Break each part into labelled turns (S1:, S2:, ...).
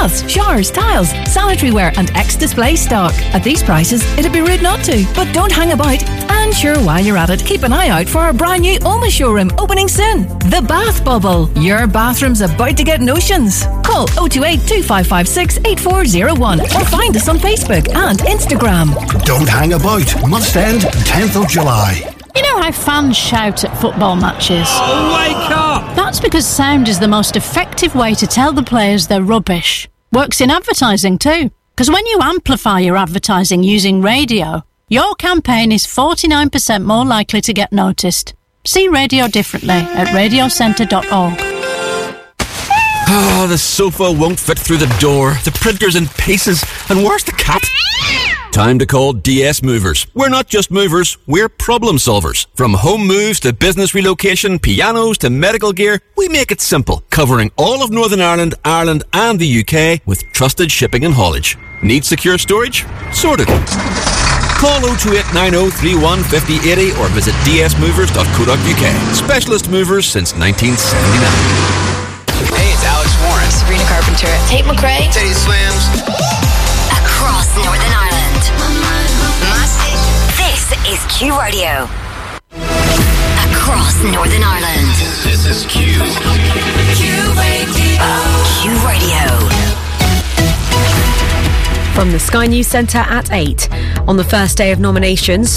S1: baths, showers, tiles, sanitary ware and ex-display stock. At these prices, it'd be rude not to. But don't hang about. And sure, while you're at it, keep an eye out for our brand new Oma showroom opening soon. The Bath Bubble. Your bathroom's about to get notions. Call 028 2556 8401 or find us on Facebook and Instagram.
S2: Don't hang about. Must end 10th of July.
S3: You know how fans shout at football matches?
S4: Oh, wake up!
S3: That's because sound is the most effective way to tell the players they're rubbish. Works in advertising too. Because when you amplify your advertising using radio, your campaign is 49% more likely to get noticed. See radio differently at radiocentre.org.
S4: Oh, the sofa won't fit through the door. The printer's in pieces. And where's the cat? Time to call DS Movers. We're not just movers, we're problem solvers. From home moves to business relocation, pianos to medical gear, we make it simple, covering all of Northern Ireland, Ireland and the UK with trusted shipping and haulage. Need secure storage? Sorted. Call 02890 31 50 80 or visit dsmovers.co.uk. Specialist movers since 1979.
S5: Hey, it's Alex Warren.
S6: Sabrina Carpenter. Tate McRae.
S5: Teddy Slams.
S6: Across Northern Ireland. My station. This is Q Radio. Across Northern Ireland.
S5: This is Q.
S6: Q Radio. Q Radio.
S7: From the Sky News Centre at 8. On the first day of nominations,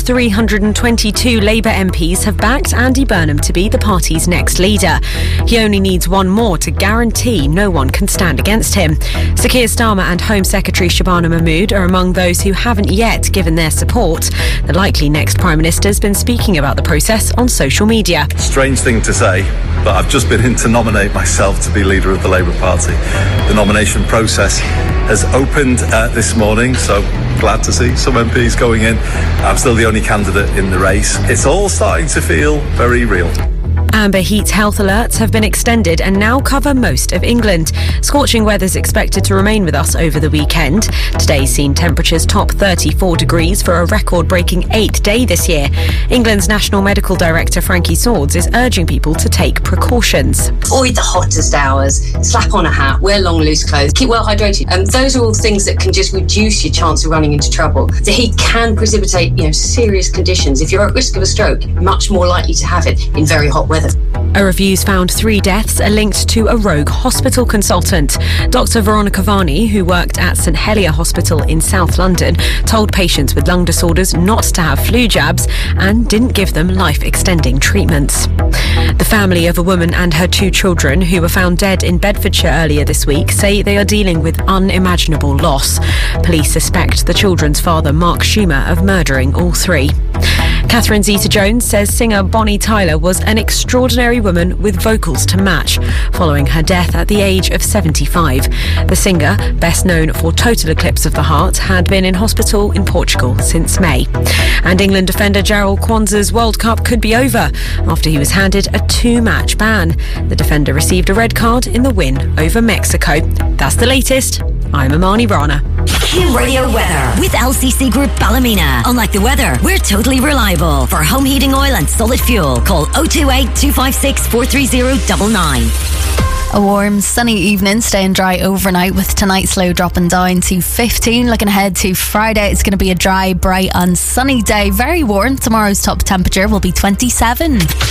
S7: 322 Labour MPs have backed Andy Burnham to be the party's next leader. He only needs one more to guarantee no one can stand against him. Sir Keir Starmer and Home Secretary Shabana Mahmood are among those who haven't yet given their support. The likely next Prime Minister has been speaking about the process on social media.
S8: Strange thing to say, but I've just been in to nominate myself to be leader of the Labour Party. The nomination process has opened this morning, so glad to see some MPs going in. I'm still the only candidate in the race. It's all starting to feel very real.
S7: Amber heat health alerts have been extended and now cover most of England. Scorching weather is expected to remain with us over the weekend. Today's seen temperatures top 34 degrees for a record-breaking 8th day this year. England's National Medical Director Frankie Swords is urging people to take precautions.
S9: Avoid the hottest hours, slap on a hat, wear long loose clothes, keep well hydrated. Those are all things that can just reduce your chance of running into trouble. The heat can precipitate, serious conditions. If you're at risk of a stroke, much more likely to have it in very hot weather.
S7: A review's found 3 deaths are linked to a rogue hospital consultant. Dr. Veronica Varney, who worked at St Helier Hospital in South London, told patients with lung disorders not to have flu jabs and didn't give them life-extending treatments. The family of a woman and her 2 children who were found dead in Bedfordshire earlier this week say they are dealing with unimaginable loss. Police suspect the children's father, Mark Schumer, of murdering all 3. Catherine Zeta-Jones says singer Bonnie Tyler was an extraordinary woman with vocals to match, following her death at the age of 75. The singer, best known for Total Eclipse of the Heart, had been in hospital in Portugal since May. And England defender Jarrell Kwanzaa's World Cup could be over after he was handed a 2-match ban. The defender received a red card in the win over Mexico. That's the latest. I'm Amani Rana.
S6: Q Radio weather with LCC Group Ballymena. Unlike the weather, we're totally reliable. For home heating oil and solid fuel, call 028 256 43099.
S10: A warm, sunny evening, staying dry overnight with tonight's low dropping down to 15. Looking ahead to Friday, it's going to be a dry, bright and sunny day. Very warm. Tomorrow's top temperature will be 27.